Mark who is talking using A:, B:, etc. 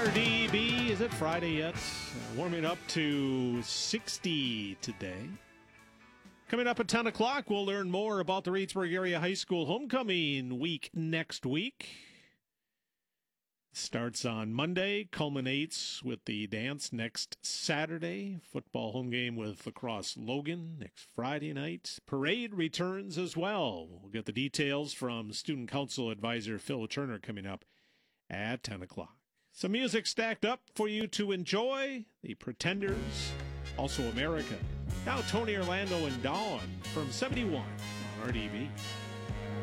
A: RDB, is it Friday yet? Warming up to 60 today. Coming up at 10 o'clock, we'll learn more about the Reedsburg Area High School homecoming week next week. Starts on Monday, culminates with the dance next Saturday. Football home game with Lacrosse Logan next Friday night. Parade returns as well. We'll get the details from Student Council Advisor Phil Turner coming up at 10 o'clock. Some music stacked up for you to enjoy. The Pretenders, also America. Now Tony Orlando and Dawn from 71 on RDB.